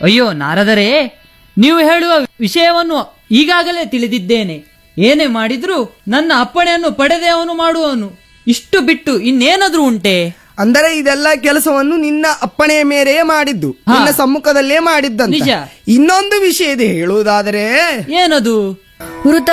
ಅಯ್ಯೋ ನಾರದರೇ, ನೀವು ಹೇಳುವ ವಿಷಯವನ್ನು ಈಗಾಗಲೇ ತಿಳಿದಿದ್ದೇನೆ. ಏನೇ ಮಾಡಿದ್ರೂ ನನ್ನ ಅಪ್ಪಣೆಯನ್ನು ಪಡೆದೇ ಅವನು ಮಾಡುವವನು. ಇಷ್ಟು ಬಿಟ್ಟು ಇನ್ನೇನಾದ್ರೂ ಉಂಟೆ? ಅಂದರೆ ಇದೆಲ್ಲ ಕೆಲಸವನ್ನು ನಿನ್ನ ಅಪ್ಪಣೆಯ ಮೇರೆಯೇ ಮಾಡಿದ್ದು, ನಿನ್ನ ಸಮ್ಮುಖದಲ್ಲೇ ಮಾಡಿದ್ದಂತ. ನಿಜ. ಇನ್ನೊಂದು ವಿಷಯ ಇದೆ ಹೇಳುವುದಾದರೆ. ಏನದು? ವೃತ